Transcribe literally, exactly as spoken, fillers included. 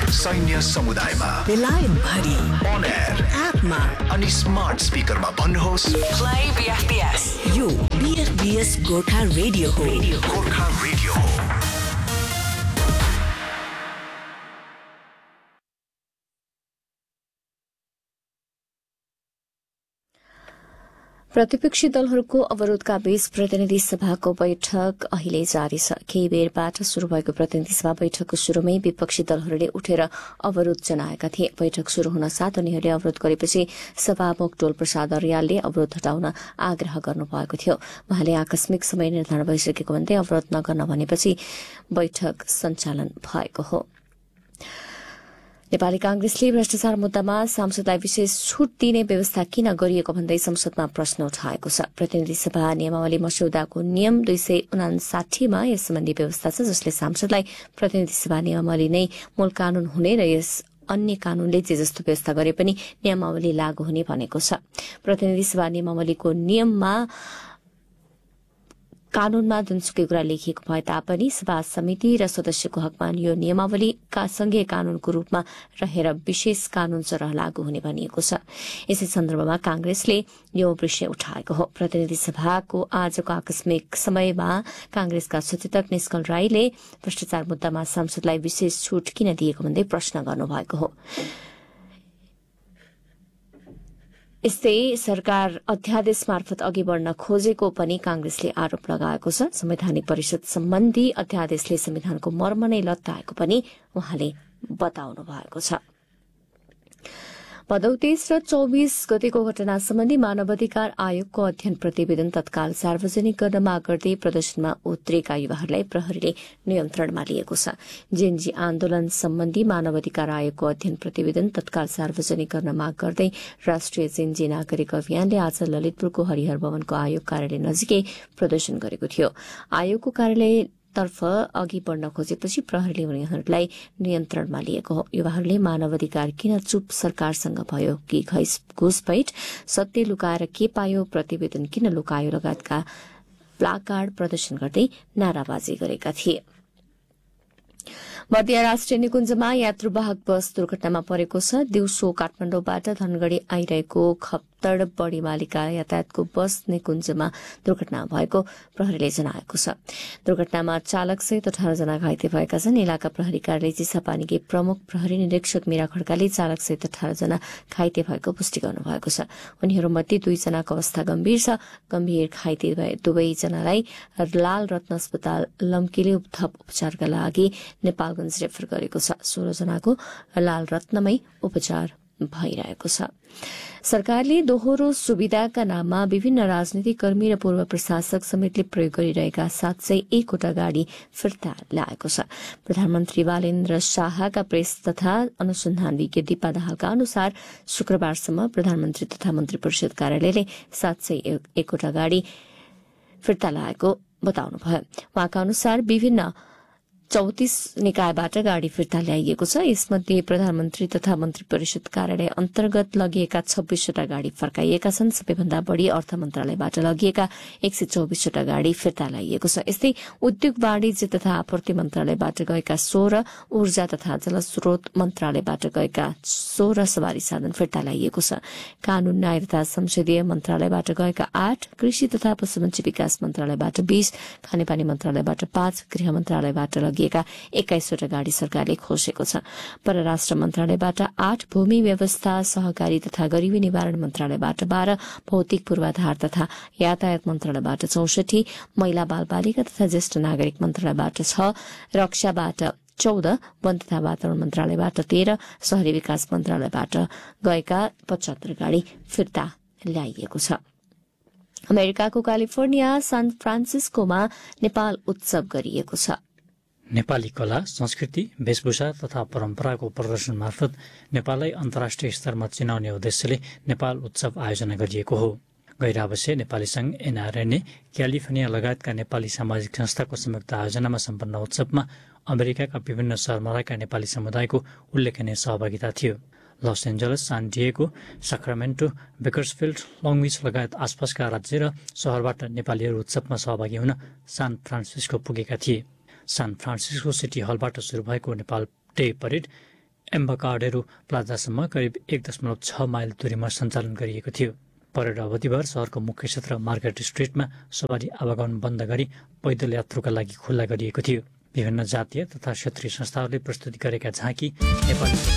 सैन्य समुदायमा बेलायत भरि on air एपमा अनि स्मार्ट स्पिकरमा भन्नुहोस् Play B F B S. यो B F B S Gorkha radio हो। गोर्खा रेडियो हो। प्रतिपक्षी दलहरूको अवरोधका बीच प्रतिनिधि सभाको बैठक अहिले जारी छ। केही बेरबाट शुरू भएको प्रतिनिधि सभा बैठकको शुरूमै विपक्षी दलहरूले उठेर अवरोध जनाएका थिए। बैठक शुरू हुन साथ उनीहरूले अवरोध गरेपछि सभामुख टोल प्रसाद अर्यालले अवरोध हटाउन आग्रह गर्नुभएको थियो। उहाँले आकस्मिक समय निर्धारण भइसकेको भन्दै अवरोध नगर्न भनेपछि बैठक सञ्चालन भएको हो। नेपाली कांग्रेसले भ्रष्टाचार मुद्दामा सांसदलाई विशेष छूट दिने व्यवस्था किन गरिएको भन्दै संसदमा प्रश्न उठाएको छ। प्रतिनिधि सभा नियमावली मस्यौदाको नियम दुई सय उनासाठीमा यस सम्बन्धी व्यवस्था छ, जसले सांसदलाई प्रतिनिधि सभा नियमावली नै मूल कानून हुने र यस अन्य कानूनले जे जस्तो व्यवस्था गरे पनि नियमावली लागू हुने भनेको छ। प्रतिनिधि सभा नियमावलीको नियममा कानूनमा जुनसुकै कुरा लेखिएको भए तापनि सभा समिति र सदस्यको हकमा यो नियमावलीका सँगै कानूनको रूपमा रहेर विशेष कानून सरह लागू हुने भनिएको छ। यसै सन्दर्भमा कांग्रेसले यो विषय उठाएको हो। प्रतिनिधि सभाको आजको आकस्मिक समयमा कांग्रेसका सचेतक निष्कल राईले भ्रष्टाचार मुद्दामा सांसदलाई विशेष छूट किन दिएको भन्दै प्रश्न गर्नुभएको हो। यस्तै सरकार अध्यादेश मार्फत अघि बढ़न खोजेको पनि कांग्रेसले आरोप लगाएको छ। संवैधानिक परिषद सम्बन्धी अध्यादेशले संविधानको मर्म नै लत्ताएको पनि उहाँले बताउनु भएको छ। भदौ तेइस र चौबीस गतेको घटना सम्बन्धी मानवाधिकार आयोगको अध्ययन प्रतिवेदन तत्काल सार्वजनिक गर्न माग गर्दै प्रदर्शनमा उत्रेका युवाहरूलाई प्रहरीले नियन्त्रणमा लिएको छ। जेनजी आन्दोलन सम्बन्धी मानवाधिकार आयोगको अध्ययन प्रतिवेदन तत्काल सार्वजनिक गर्न माग गर्दै राष्ट्रिय जेनजी नागरिक अभियानले आज ललितपुरको हरिहर भवनको आयोग कार्यालय नजिकै प्रदर्शन गरेको थियो। आयोगको कार्यालय तर्फ अघि बढ़न खोजेपछि प्रहरीले उनीहरूलाई नियन्त्रणमा लिएको हो। युवाहरूले मानवाधिकार किन चुप सरकारसँग भयो कि घुसपैठ, सत्य लुकाएर के पायो, प्रतिवेदन किन लुकायो लगायतका प्लाकार्ड प्रदर्शन गर्दै नाराबाजी गरेका थिए। बर्दिया राष्ट्रिय निकुञ्जमा यात्रुवाहक बस दुर्घटनामा परेको छ। दिउँसो काठमाडौँबाट धनगढ़ी आइरहेको खप्तड बढीमालिका यातायातको बस निकुञ्जमा दुर्घटना भएको प्रहरीले जनाएको छ। दुर्घटनामा चालक सहित अठार जना घाइते भएका छन्। इलाका प्रहरी कार्यालय चिसापानीकी प्रमुख प्रहरी निरीक्षक मीरा खड्काले चालक सहित अठार जना घाइते भएको पुष्टि गर्नुभएको छ। उनीहरूमध्ये दुईजनाको अवस्था गम्भीर छ। गम्भीर घाइते भए दुवैजनालाई लाल रत्न अस्पताल लम्कीले थप उपचारका लागि नेपाल रेफर गरेको छ। सोह्र जनाको लाल रत्नमै उपचार भइरहेको छ। सरकारले दोहोरो सुविधाका नाममा विभिन्न राजनीतिक कर्मी र पूर्व प्रशासक समेतले प्रयोग गरिरहेका सात सय एकवटा गाड़ी फिर्ता ल्याएको छ। प्रधानमन्त्री बालेन्द्र शाहका प्रेस तथा अनुसन्धान विज्ञ दीपा दाहालका अनुसार शुक्रबारसम्म प्रधानमन्त्री तथा मन्त्री परिषद कार्यालयले सात सय एकवटा गाड़ी फिर्ता ल्याएको बताउनुभयो। उहाँका अनुसार विभिन्न चौतिस निकायबाट गाड़ी फिर्ता ल्याइएको छ। यसमध्ये प्रधानमन्त्री तथा मन्त्री परिषद कार्यालय अन्तर्गत लगिएका छब्बीसवटा गाड़ी फर्काइएका छन्। सबैभन्दा बढ़ी अर्थ मन्त्रालयबाट लगिएका एक सय चौबिसवटा गाड़ी फिर्ता ल्याइएको छ। यस्तै उद्योग वाणिज्य तथा आपूर्ति मन्त्रालयबाट गएका सोह्र, ऊर्जा तथा जलस्रोत मन्त्रालयबाट गएका सोह्र सवारी साधन फिर्ता ल्याइएको छ। कानून न्याय तथा संसदीय मन्त्रालयबाट गएका आठ, कृषि तथा पशुपन्छी विकास मन्त्रालयबाट बीस, खानेपानी मन्त्रालयबाट पाँच, गृह मन्त्रालयबाट एक्काइसवटा गाड़ी सरकारले खोजेको छ। परराष्ट्र मन्त्रालयबाट आठ, भूमि व्यवस्था सहकारी तथा गरीबी निवारण मन्त्रालयबाट बाह्र, भौतिक पूर्वाधार तथा यातायात मन्त्रालयबाट चौसठी, महिला बाल बालिका तथा ज्येष्ठ नागरिक मन्त्रालयबाट छ, रक्षाबाट चौध, वन तथा वातावरण मन्त्रालयबाट तेह्र, शहरी विकास मन्त्रालयबाट गएका पचहत्तर गाड़ी फिर्ता ल्याइएको छ। अमेरिकाको क्यालिफोर्निया सान फ्रान्सिस्कोमा नेपाल उत्सव गरिएको छ। नेपाली कला, संस्कृति, वेशभूषा तथा परम्पराको प्रदर्शन मार्फत नेपाललाई अन्तर्राष्ट्रिय स्तरमा चिनाउने उद्देश्यले नेपाल उत्सव आयोजना गरिएको हो। गैर-आवासीय नेपाली संघ एनआरएनए, क्यालिफोर्निया लगायतका नेपाली सामाजिक संस्थाको संयुक्त आयोजनामा सम्पन्न उत्सवमा अमेरिकाका विभिन्न शहरमा रहेका नेपाली समुदायको उल्लेखनीय सहभागिता थियो। लस एन्जलस, सान डिएगो, साक्रामेन्टो, बेकर्सफिल्ड, लङ बीच लगायत आसपासका राज्य र शहरबाट नेपालीहरू उत्सवमा सहभागी हुन सान फ्रान्सिस्को पुगेका थिए। सान फ्रान्सिस्को सिटी हलबाट शुरू भएको नेपाल डे परेड एम्बकाडेरो प्लाजासम्म करिब एक दशमलव छ माइल दूरीमा सञ्चालन गरिएको थियो। परेड अवधिभर सहरको मुख्य क्षेत्र मार्केट स्ट्रिटमा सवारी आवागमन बन्द गरी पैदल यात्रुका लागि खुल्ला गरिएको थियो। विभिन्न जातीय तथा क्षेत्रीय संस्थाहरूले प्रस्तुत गरेका झाँकी नेपाली